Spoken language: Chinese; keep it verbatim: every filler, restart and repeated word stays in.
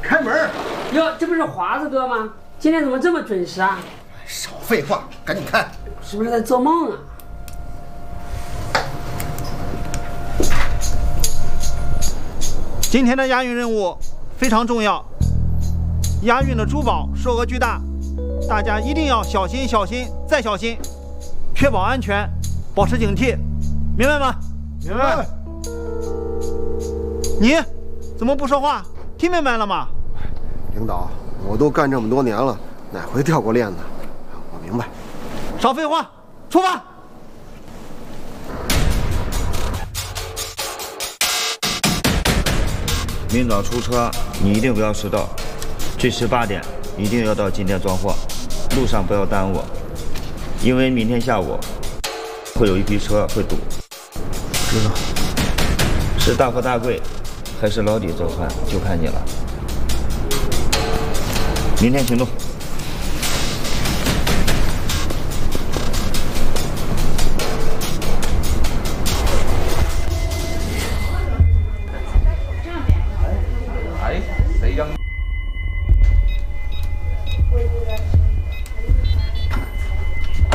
开门！ 哟，这不是华子哥吗？今天怎么这么准时啊？ 少废话，赶紧开！ 是不是在做梦啊？ 今天的押运任务非常重要，押运的珠宝数额巨大，大家一定要小心、小心再小心，确保安全，保持警惕，明白吗？ 明白。 你怎么不说话？听明白了吗？ 领导，我都干这么多年了，哪回掉过链子？我明白。 少废话，出发！ 明早出车，你一定不要迟到，最迟八点一定要到金店装货，路上不要耽误，因为明天下午会有一批车会堵。 知道。 是大富大贵，还是牢底坐穿，就看你了。明天行动。 哎，谁让？